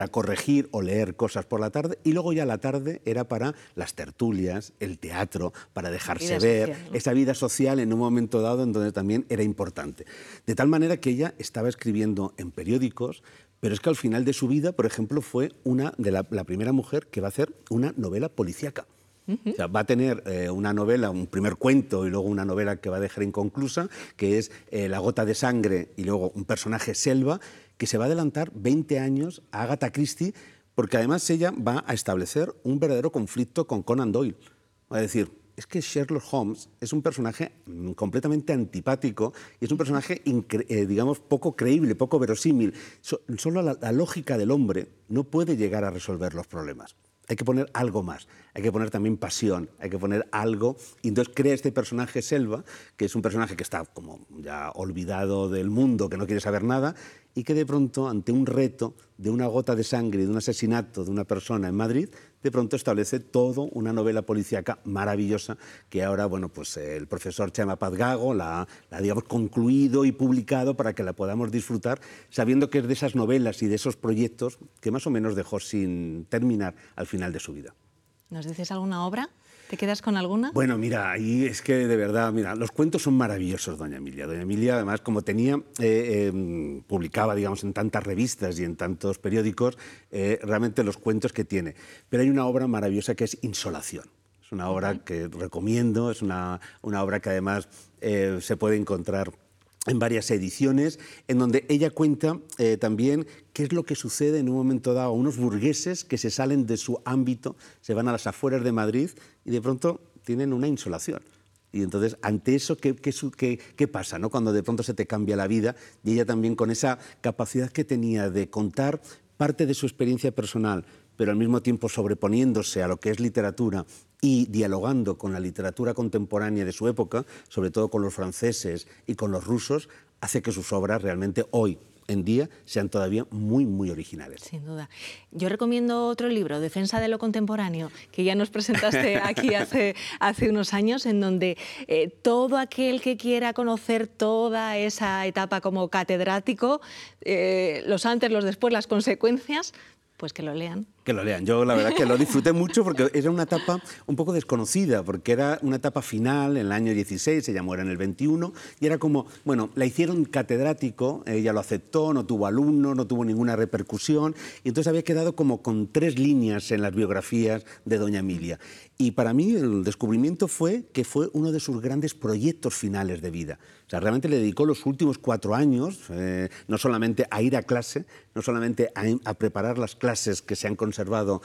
corregir o leer cosas por la tarde, y luego ya la tarde era para las tertulias, el teatro, para dejarse ver, social, ¿no? Esa vida social en un momento dado en donde también era importante. De tal manera que ella estaba escribiendo en periódicos, pero es que al final de su vida, por ejemplo, fue la primera mujer que va a hacer una novela policíaca. O sea, va a tener una novela, un primer cuento y luego una novela que va a dejar inconclusa, que es La gota de sangre, y luego un personaje, Selva, que se va a adelantar 20 años a Agatha Christie, porque además ella va a establecer un verdadero conflicto con Conan Doyle. Va a decir, es que Sherlock Holmes es un personaje completamente antipático y es un personaje, digamos, poco creíble, poco verosímil. Solo la lógica del hombre no puede llegar a resolver los problemas. Hay que poner algo más, hay que poner también pasión, hay que poner algo. Y entonces crea este personaje Selva, que es un personaje que está como ya olvidado del mundo, que no quiere saber nada, y que de pronto, ante un reto de una gota de sangre y de un asesinato de una persona en Madrid, de pronto establece todo una novela policíaca maravillosa que ahora, bueno, pues el profesor Chema Paz Gago la digamos, concluido y publicado para que la podamos disfrutar, sabiendo que es de esas novelas y de esos proyectos que más o menos dejó sin terminar al final de su vida. ¿Nos dices alguna obra? ¿Te quedas con alguna? Bueno, mira, ahí es que de verdad, mira, los cuentos son maravillosos, doña Emilia. Doña Emilia, además, como tenía, publicaba, digamos, en tantas revistas y en tantos periódicos, realmente los cuentos que tiene. Pero hay una obra maravillosa que es Insolación. Es una obra que recomiendo, es una obra que además se puede encontrar en varias ediciones, en donde ella cuenta también qué es lo que sucede en un momento dado a unos burgueses que se salen de su ámbito, se van a las afueras de Madrid y de pronto tienen una insolación. Y entonces, ante eso, ¿qué pasa, ¿no? Cuando de pronto se te cambia la vida? Y ella también, con esa capacidad que tenía de contar parte de su experiencia personal, pero al mismo tiempo sobreponiéndose a lo que es literatura y dialogando con la literatura contemporánea de su época, sobre todo con los franceses y con los rusos, hace que sus obras realmente hoy en día sean todavía muy, muy originales. Sin duda. Yo recomiendo otro libro, Defensa de lo contemporáneo, que ya nos presentaste aquí hace unos años, en donde todo aquel que quiera conocer toda esa etapa como catedrático, los antes, los después, las consecuencias, pues que lo lean. Que lo lean. Yo la verdad que lo disfruté mucho porque era una etapa un poco desconocida, porque era una etapa final en el año 16, ella muere en el 21, y era como, bueno, la hicieron catedrático, ella lo aceptó, no tuvo alumno, no tuvo ninguna repercusión, y entonces había quedado como con 3 líneas en las biografías de doña Emilia. Y para mí el descubrimiento fue que fue uno de sus grandes proyectos finales de vida. O sea, realmente le dedicó los últimos 4 años, no solamente a ir a clase, no solamente a preparar las clases que se han conservado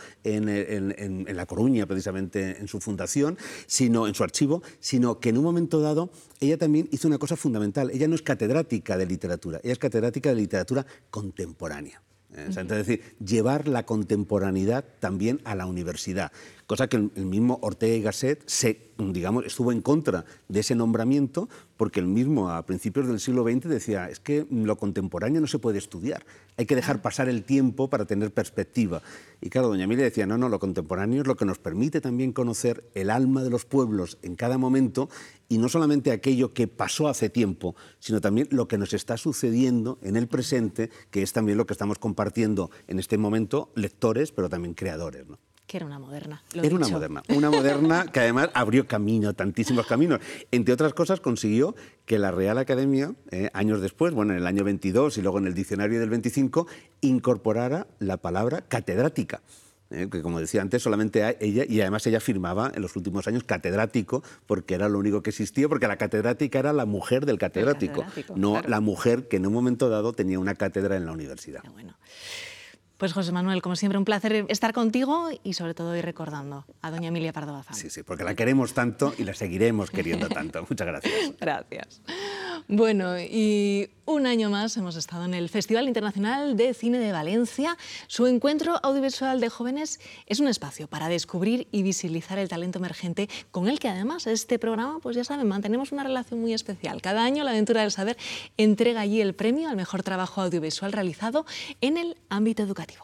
en La Coruña, precisamente en su fundación, sino en su archivo, sino que en un momento dado ella también hizo una cosa fundamental. Ella no es catedrática de literatura, ella es catedrática de literatura contemporánea. O sea, es decir, llevar la contemporaneidad también a la universidad, cosa que el mismo Ortega y Gasset estuvo en contra de ese nombramiento, porque el mismo a principios del siglo XX decía, es que lo contemporáneo no se puede estudiar, hay que dejar pasar el tiempo para tener perspectiva. Y claro, doña Emilia decía, no, lo contemporáneo es lo que nos permite también conocer el alma de los pueblos en cada momento, y no solamente aquello que pasó hace tiempo, sino también lo que nos está sucediendo en el presente, que es también lo que estamos compartiendo en este momento, lectores, pero también creadores, ¿no? Que era una moderna. Era una moderna que además abrió camino, tantísimos caminos. Entre otras cosas, consiguió que la Real Academia, años después, bueno, en el año 22 y luego en el diccionario del 25, incorporara la palabra catedrática. Que como decía antes, solamente ella, y además ella firmaba en los últimos años catedrático, porque era lo único que existía, porque la catedrática era la mujer del catedrático, no claro, la mujer que en un momento dado tenía una cátedra en la universidad. Qué bueno. Pues José Manuel, como siempre, un placer estar contigo y sobre todo ir recordando a doña Emilia Pardo Bazán. Sí, porque la queremos tanto y la seguiremos queriendo tanto. Muchas gracias. Gracias. Bueno, y un año más hemos estado en el Festival Internacional de Cine de Valencia. Su encuentro audiovisual de jóvenes es un espacio para descubrir y visibilizar el talento emergente, con el que además este programa, pues ya saben, mantenemos una relación muy especial. Cada año La Aventura del Saber entrega allí el premio al mejor trabajo audiovisual realizado en el ámbito educativo.